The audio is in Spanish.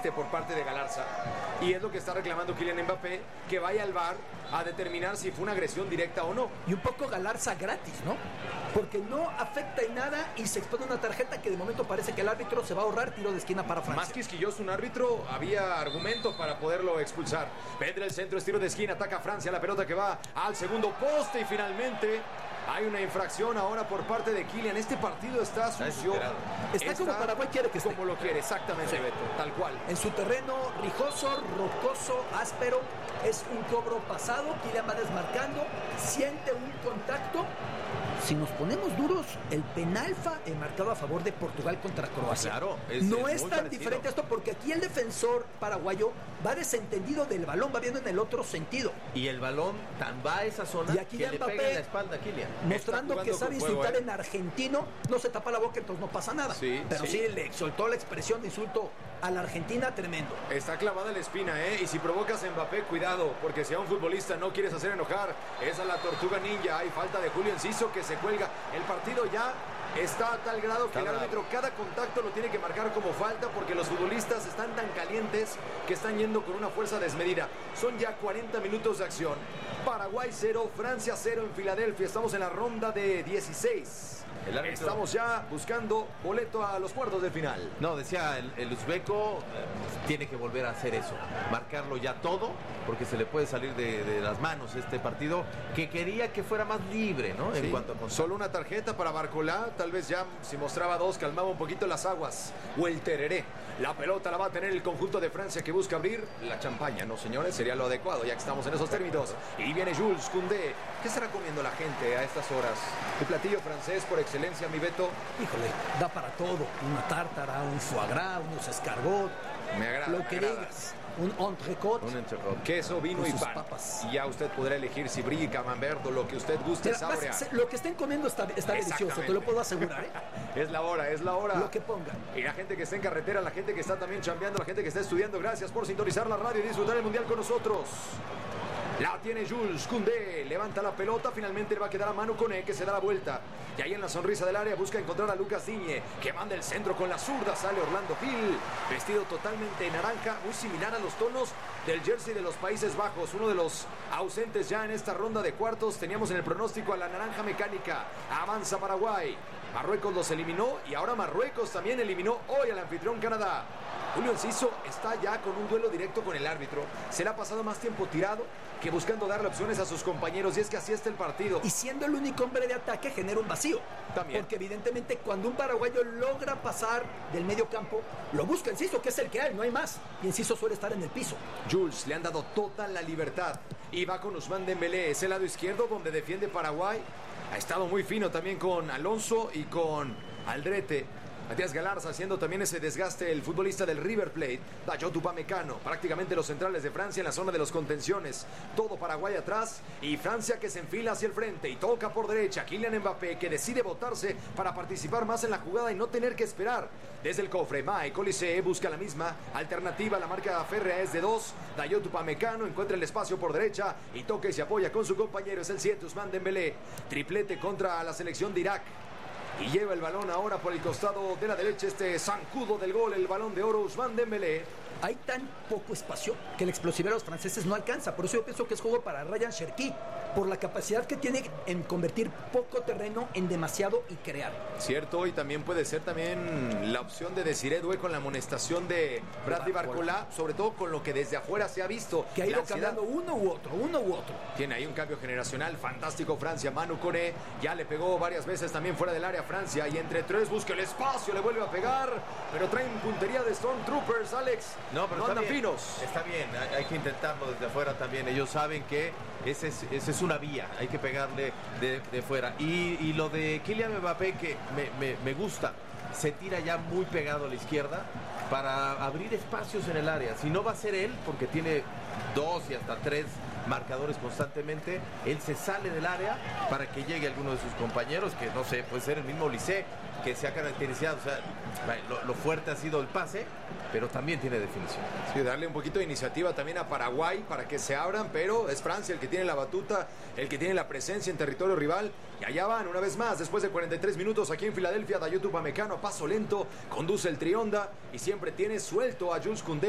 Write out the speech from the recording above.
existe por parte de Galarza. Y es lo que está reclamando Kylian Mbappé, que vaya al VAR a determinar si fue una agresión directa o no. Y un poco Galarza gratis, ¿no? Porque no afecta en nada y se expone una tarjeta que de momento parece que el árbitro se va a ahorrar tiro de esquina para Francia. Más quisquilloso un árbitro, había argumento para poderlo expulsar. Vendrá el centro, es tiro de esquina, ataca Francia, la pelota que va al segundo poste y finalmente hay una infracción ahora por parte de Kylian. Este partido está sucio. Está como Paraguay quiere que esté. Como lo quiere, exactamente, sí. Beto, tal cual. En su terreno, rijoso, rocoso, áspero, es un cobro pasado, Kylian va desmarcando, siente un contacto. Si nos ponemos duros, el penal marcado a favor de Portugal contra Croacia. Claro, no es tan diferente esto porque aquí el defensor paraguayo va desentendido del balón, va viendo en el otro sentido. Y el balón tan va a esa zona y aquí que le Mbappé, pega en la espalda a Kylian. Mostrando que sabe insultar en argentino, no se tapa la boca, entonces no pasa nada. Sí, pero sí le soltó la expresión de insulto a la Argentina tremendo. Está clavada la espina, y si provocas a Mbappé, cuidado, porque si a un futbolista no quieres hacer enojar, es a la tortuga ninja. Hay falta de Julio Enciso que se cuelga. El partido ya está a tal grado que el árbitro cada contacto lo tiene que marcar como falta porque los futbolistas están tan calientes que están yendo con una fuerza desmedida. Son ya 40 minutos de acción. Paraguay 0, Francia 0 en Filadelfia. Estamos en la ronda de 16. Estamos ya buscando boleto a los cuartos de final. No, decía el uzbeco tiene que volver a hacer eso, marcarlo ya todo, porque se le puede salir de las manos este partido que quería que fuera más libre, ¿no? Sí, en cuanto a solo una tarjeta para Barcolá, tal vez ya si mostraba dos calmaba un poquito las aguas o el tereré. La pelota la va a tener el conjunto de Francia que busca abrir la champaña, ¿no, señores? Sería lo adecuado, ya que estamos en esos términos. Y viene Jules Koundé. ¿Qué estará comiendo la gente a estas horas? El platillo francés por excelencia, mi Beto. Híjole, da para todo. Una tártara, un foie gras, unos escargot. Me agrada. Lo que digas. Un entrecôte. Queso, vino y pan. Papas. Y ya usted podrá elegir si brie, camembert o lo que usted guste saborear. Lo que estén comiendo está delicioso, te lo puedo asegurar, Es la hora. Lo que pongan. Y la gente que está en carretera, la gente que está también chambeando, la gente que está estudiando, gracias por sintonizar la radio y disfrutar el Mundial con nosotros. La tiene Jules Koundé, levanta la pelota, finalmente le va a quedar a Manu Koné, que se da la vuelta. Y ahí en la sonrisa del área busca encontrar a Lucas Digne, que manda el centro con la zurda, sale Orlando Gil, vestido totalmente naranja, muy similar a los tonos del jersey de los Países Bajos, uno de los ausentes ya en esta ronda de cuartos. Teníamos en el pronóstico a la naranja mecánica, avanza Paraguay. Marruecos los eliminó y ahora Marruecos también eliminó hoy al anfitrión Canadá. Julio Enciso está ya con un duelo directo con el árbitro. Se le ha pasado más tiempo tirado que buscando darle opciones a sus compañeros, y es que así está el partido. Y siendo el único hombre de ataque genera un vacío. También. Porque evidentemente cuando un paraguayo logra pasar del medio campo, lo busca Enciso, que es el que hay, no hay más. Y Enciso suele estar en el piso. Jules le han dado toda la libertad. Y va con Ousmane Dembélé, es el lado izquierdo donde defiende Paraguay. Ha estado muy fino también con Alonso y con Aldrete. Matías Galarza haciendo también ese desgaste, el futbolista del River Plate. Dayot Upamecano, prácticamente los centrales de Francia en la zona de los contenciones. Todo Paraguay atrás y Francia que se enfila hacia el frente y toca por derecha. Kylian Mbappé que decide botarse para participar más en la jugada y no tener que esperar. Desde el cofre, Mike Olise busca la misma alternativa, la marca férrea es de 2. Dayot Upamecano encuentra el espacio por derecha y toca y se apoya con su compañero, es el 7, Ousmane Dembélé. Triplete contra la selección de Irak. Y lleva el balón ahora por el costado de la derecha, este zancudo del gol, el balón de oro, Ousmane Dembélé. Hay tan poco espacio que el explosivo de los franceses no alcanza. Por eso yo pienso que es juego para Ryan Cherki, por la capacidad que tiene en convertir poco terreno en demasiado y crear. Cierto, y también puede ser también la opción de Desiré Doué con la amonestación de Bradley Barcolá, sobre todo con lo que desde afuera se ha visto. Que ha ido cambiando uno u otro. Tiene ahí un cambio generacional fantástico Francia. Manu Koné ya le pegó varias veces también fuera del área Francia, y entre tres busca el espacio, le vuelve a pegar, pero traen puntería de Stormtroopers, Alex. No, pero no andan finos. Está bien, hay que intentarlo desde afuera también. Ellos saben que esa es una vía, hay que pegarle de fuera. Y lo de Kylian Mbappé, que me gusta, se tira ya muy pegado a la izquierda para abrir espacios en el área. Si no va a ser él, porque tiene 2 y hasta 3 marcadores constantemente, él se sale del área para que llegue alguno de sus compañeros, que no sé, puede ser el mismo Olise, que se ha caracterizado, o sea, lo fuerte ha sido el pase, pero también tiene definición. Sí, darle un poquito de iniciativa también a Paraguay para que se abran, pero es Francia el que tiene la batuta, el que tiene la presencia en territorio rival, y allá van una vez más, después de 43 minutos aquí en Filadelfia. Dayot Upamecano, paso lento, conduce el trionda y siempre tiene suelto a Jules Koundé.